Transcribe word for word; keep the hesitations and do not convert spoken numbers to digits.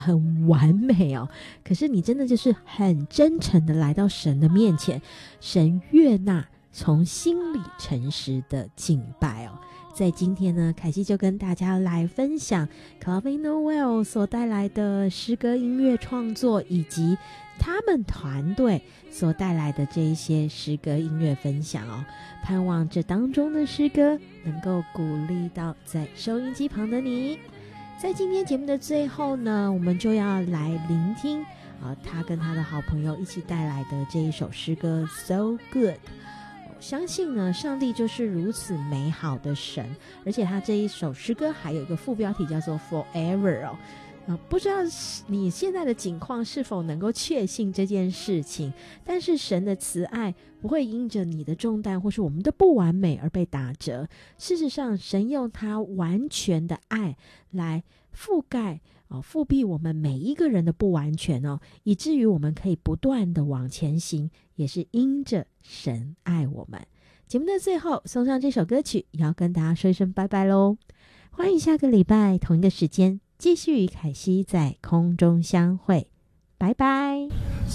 很完美哦，可是你真的就是很真诚的来到神的面前，神悦纳从心里诚实的敬拜哦。在今天呢，凯西就跟大家来分享 Calvin Noel 所带来的诗歌音乐创作，以及他们团队所带来的这一些诗歌音乐分享哦。盼望这当中的诗歌能够鼓励到在收音机旁的你。在今天节目的最后呢，我们就要来聆听啊，他跟他的好朋友一起带来的这一首诗歌 So Good。 我相信呢，上帝就是如此美好的神，而且他这一首诗歌还有一个副标题叫做 Forever 哦。呃、不知道你现在的境况是否能够确信这件事情，但是神的慈爱不会因着你的重担或是我们的不完美而被打折。事实上，神用他完全的爱来覆盖哦，覆庇我们每一个人的不完全哦，以至于我们可以不断的往前行，也是因着神爱我们。节目的最后送上这首歌曲，也要跟大家说一声拜拜咯。欢迎下个礼拜同一个时间继续与凯西在空中相会，拜拜。